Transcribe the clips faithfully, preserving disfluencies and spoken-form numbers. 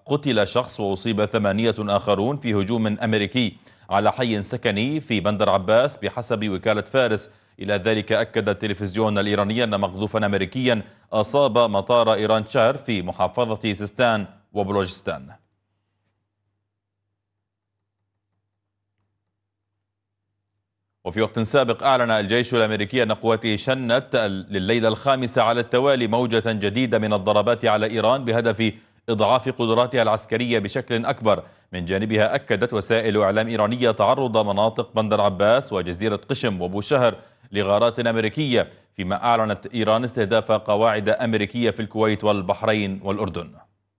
قتل شخص وأصيب ثمانية آخرون في هجوم أمريكي على حي سكني في بندر عباس بحسب وكالة فارس. إلى ذلك أكد التلفزيون الإيراني أن مقذوفا أمريكيا أصاب مطار إيران شهر في محافظة سيستان وبلوجستان. وفي وقت سابق أعلن الجيش الأمريكي أن قواته شنت لليلة الخامسة على التوالي موجة جديدة من الضربات على إيران بهدف إضعاف قدراتها العسكرية بشكل أكبر. من جانبها أكدت وسائل إعلام إيرانية تعرض مناطق بندر عباس وجزيرة قشم وبوشهر لغارات أمريكية، فيما أعلنت إيران استهداف قواعد أمريكية في الكويت والبحرين والأردن.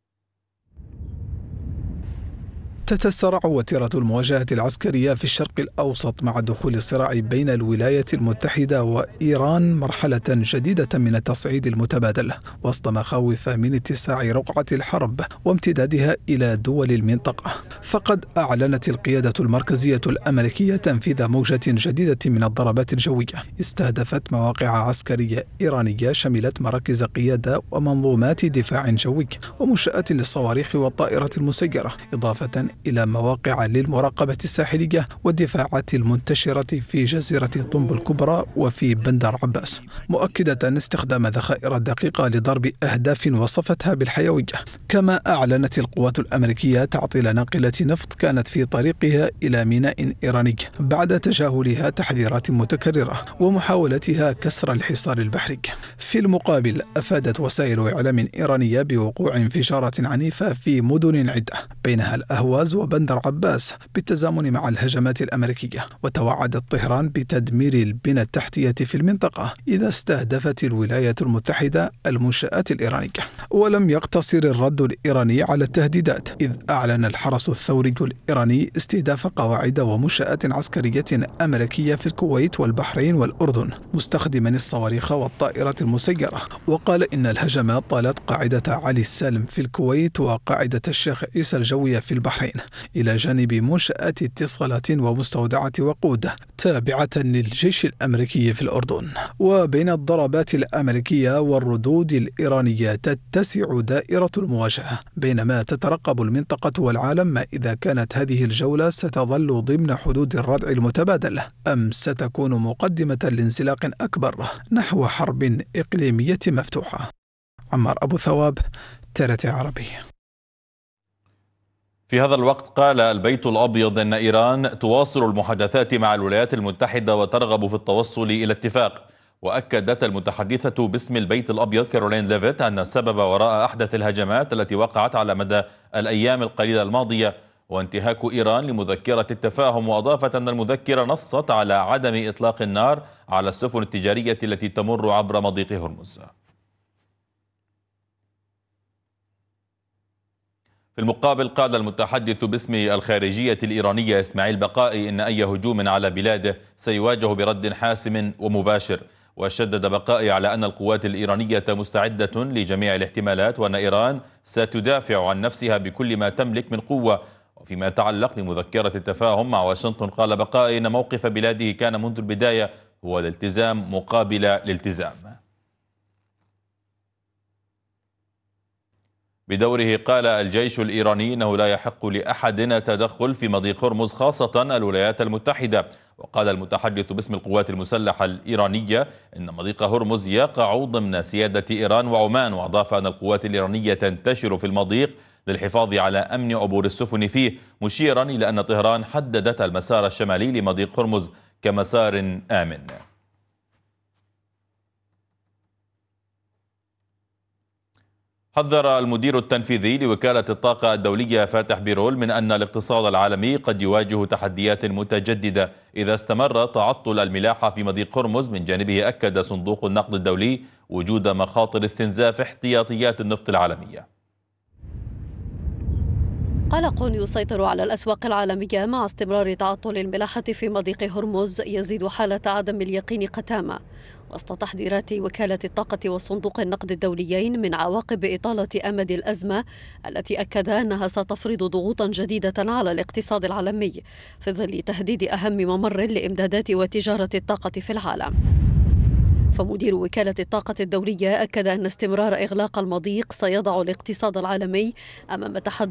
تتسارع وتيرة المواجهة العسكرية في الشرق الأوسط مع دخول الصراع بين الولايات المتحدة وإيران مرحلة جديدة من التصعيد المتبادل، وسط مخاوف من اتساع رقعة الحرب وامتدادها إلى دول المنطقة. فقد أعلنت القيادة المركزية الأمريكية تنفيذ موجة جديدة من الضربات الجوية استهدفت مواقع عسكرية إيرانية شملت مراكز قيادة ومنظومات دفاع جوي ومنشآت للصواريخ والطائرات المسيرة، إضافة إلى مواقع للمراقبة الساحلية والدفاعات المنتشرة في جزيرة طنب الكبرى وفي بندر عباس، مؤكدة استخدام ذخائر دقيقة لضرب أهداف وصفتها بالحيوية. كما أعلنت القوات الأمريكية تعطيل ناقلة نفط كانت في طريقها إلى ميناء إيراني بعد تجاهلها تحذيرات متكررة ومحاولتها كسر الحصار البحري. في المقابل أفادت وسائل إعلام إيرانية بوقوع انفجارات عنيفة في مدن عدة بينها الأهواز وبندر عباس بالتزامن مع الهجمات الأمريكية، وتوعدت طهران بتدمير البنى التحتية في المنطقة إذا استهدفت الولايات المتحدة المنشآت الإيرانية. ولم يقتصر الرد الإيراني على التهديدات، إذ أعلن الحرس الثوري الإيراني استهداف قواعد ومنشآت عسكرية أمريكية في الكويت والبحرين والأردن مستخدما الصواريخ والطائرات المسيرة، وقال إن الهجمات طالت قاعدة علي السالم في الكويت وقاعدة الشيخ عيسى الجوية في البحرين، إلى جانب منشآت اتصالات ومستودعات وقود تابعة للجيش الأمريكي في الأردن. وبين الضربات الأمريكية والردود الإيرانية تتسع دائرة المواجهة، بينما تترقب المنطقة والعالم ما إذا كانت هذه الجولة ستظل ضمن حدود الردع المتبادل أم ستكون مقدمة لانزلاق أكبر نحو حرب إقليمية مفتوحة. عمار أبو ثواب، ترتي عربي. في هذا الوقت قال البيت الأبيض أن إيران تواصل المحادثات مع الولايات المتحدة وترغب في التوصل إلى اتفاق. وأكدت المتحدثة باسم البيت الأبيض كارولين ليفيت أن السبب وراء أحدث الهجمات التي وقعت على مدى الأيام القليلة الماضية وانتهاك إيران لمذكرة التفاهم. وأضافت أن المذكرة نصت على عدم إطلاق النار على السفن التجارية التي تمر عبر مضيق هرمز. في المقابل قال المتحدث باسم الخارجية الإيرانية إسماعيل بقائي إن أي هجوم على بلاده سيواجه برد حاسم ومباشر. وشدد بقائي على أن القوات الإيرانية مستعدة لجميع الاحتمالات وأن إيران ستدافع عن نفسها بكل ما تملك من قوة. وفيما يتعلق بمذكرة التفاهم مع واشنطن قال بقائي إن موقف بلاده كان منذ البداية هو الالتزام مقابل الالتزام. بدوره قال الجيش الإيراني أنه لا يحق لأحد التدخل في مضيق هرمز خاصة الولايات المتحدة. وقال المتحدث باسم القوات المسلحة الإيرانية إن مضيق هرمز يقع ضمن سيادة إيران وعمان. وأضاف أن القوات الإيرانية تنتشر في المضيق للحفاظ على أمن عبور السفن فيه، مشيرا إلى أن طهران حددت المسار الشمالي لمضيق هرمز كمسار آمن. حذر المدير التنفيذي لوكالة الطاقة الدولية فاتح بيرول من أن الاقتصاد العالمي قد يواجه تحديات متجددة إذا استمر تعطل الملاحة في مضيق هرمز. من جانبه أكد صندوق النقد الدولي وجود مخاطر استنزاف احتياطيات النفط العالمية. قلق يسيطر على الأسواق العالمية مع استمرار تعطل الملاحة في مضيق هرمز يزيد حالة عدم اليقين قتامة، وسط تحذيرات وكالة الطاقة وصندوق النقد الدوليين من عواقب إطالة أمد الأزمة التي أكد أنها ستفرض ضغوطا جديدة على الاقتصاد العالمي في ظل تهديد أهم ممر لإمدادات وتجارة الطاقة في العالم. فمدير وكالة الطاقة الدولية أكد أن استمرار إغلاق المضيق سيضع الاقتصاد العالمي أمام تحدي